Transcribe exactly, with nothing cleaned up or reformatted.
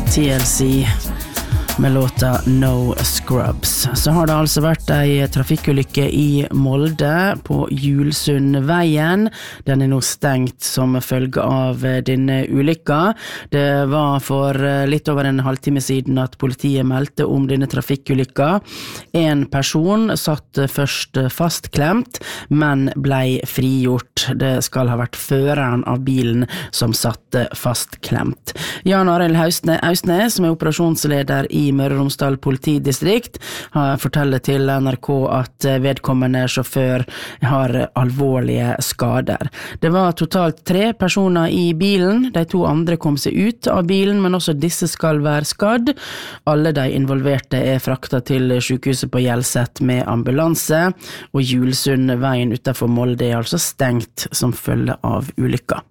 T L C med låta No Scrubs. Så har det altså vært ei trafikkulykke i Molde på Julsundveien. Den er nå stengt som følge av denne ulykka. Det var for litt over en halvtime siden at politiet meldte om denne trafikkulykka. En person satt først fastklemt, men blei frigjort. Det skal ha vært føreren av bilen som satt fastklemt. Jan Arild Austnes, som er operasjonsleder i Møre og Romsdal politidistrikt, forteller til N R K at vedkommende sjåfør har alvorlige skader. Det var totalt tre personer i bilen. De to andre kom seg ut av bilen, men også disse skal være skadd. Alle de involverte er fraktet til sykehuset på Hjelset med ambulanse, og Julsundveien utenfor Molde er altså stengt som følge av ulykka.